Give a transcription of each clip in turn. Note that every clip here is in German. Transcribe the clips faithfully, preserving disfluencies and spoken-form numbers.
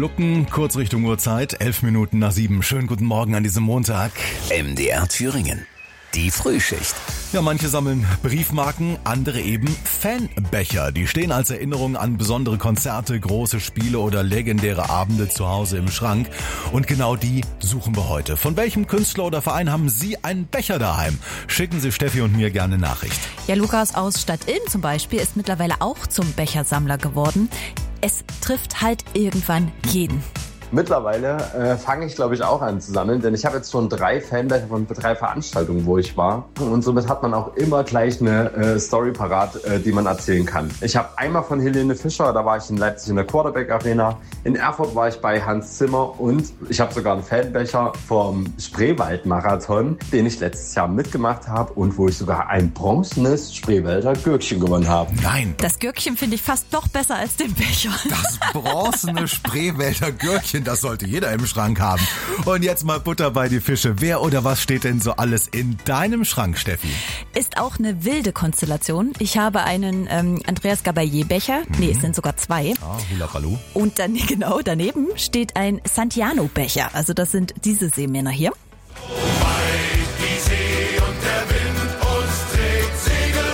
schlucken, kurz Richtung Uhrzeit, elf Minuten nach sieben. Schönen guten Morgen an diesem Montag. M D R Thüringen. Die Frühschicht. Ja, manche sammeln Briefmarken, andere eben Fanbecher. Die stehen als Erinnerung an besondere Konzerte, große Spiele oder legendäre Abende zu Hause im Schrank. Und genau die suchen wir heute. Von welchem Künstler oder Verein haben Sie einen Becher daheim? Schicken Sie Steffi und mir gerne Nachricht. Ja, Lukas aus Stadtilm zum Beispiel ist mittlerweile auch zum Bechersammler geworden. Es trifft halt irgendwann jeden. Mittlerweile äh, fange ich, glaube ich, auch an zu sammeln, denn ich habe jetzt schon drei Fanbecher von drei Veranstaltungen, wo ich war. Und somit hat man auch immer gleich eine äh, Story parat, äh, die man erzählen kann. Ich habe einmal von Helene Fischer, da war ich in Leipzig in der Quarterback Arena. In Erfurt war ich bei Hans Zimmer und ich habe sogar einen Fanbecher vom Spreewald-Marathon, den ich letztes Jahr mitgemacht habe und wo ich sogar ein bronzenes Spreewälder Gürkchen gewonnen habe. Nein. Das Gürkchen finde ich fast noch besser als den Becher. Das bronzene Spreewälder Gürkchen, das sollte jeder im Schrank haben. Und jetzt mal Butter bei die Fische. Wer oder was steht denn so alles in deinem Schrank, Steffi? Ist auch eine wilde Konstellation. Ich habe einen ähm, Andreas Gabalier-Becher. Mhm. Nee, es sind sogar zwei. Ah, hula baloo. Und dann genau daneben steht ein Santiano-Becher. Also das sind diese Seemänner hier. Weit die See und der Wind uns trägt Segel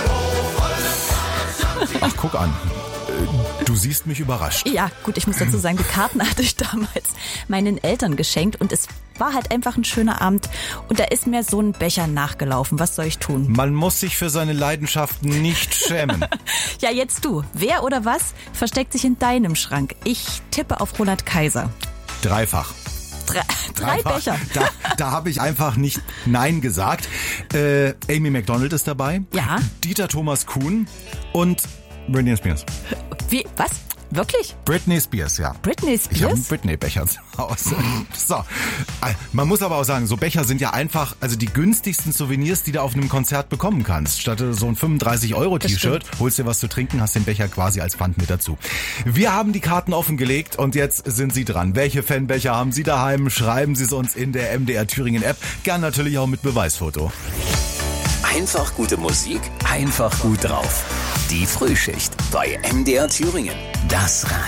hoch. Ach, guck an. Du siehst mich überrascht. Ja, gut, ich muss dazu sagen, die Karten hatte ich damals meinen Eltern geschenkt und es war halt einfach ein schöner Abend und da ist mir so ein Becher nachgelaufen. Was soll ich tun? Man muss sich für seine Leidenschaften nicht schämen. Ja, jetzt du. Wer oder was versteckt sich in deinem Schrank? Ich tippe auf Roland Kaiser. Dreifach. Drei, drei Dreifach. Becher. Da, da habe ich einfach nicht Nein gesagt. Äh, Amy Macdonald ist dabei. Ja. Dieter Thomas Kuhn und Britney Spears. Wie? Was? Wirklich? Britney Spears, ja. Britney Ich habe einen Spears? Britney-Becher zu Hause. So. Man muss aber auch sagen, so Becher sind ja einfach, also die günstigsten Souvenirs, die du auf einem Konzert bekommen kannst. Statt so ein fünfunddreißig Euro T-Shirt, holst dir was zu trinken, hast den Becher quasi als Pfand mit dazu. Wir haben die Karten offengelegt und jetzt sind Sie dran. Welche Fanbecher haben Sie daheim? Schreiben Sie es uns in der M D R Thüringen App. Gern natürlich auch mit Beweisfoto. Einfach gute Musik, einfach gut drauf. Die Frühschicht bei M D R Thüringen. Das Radio.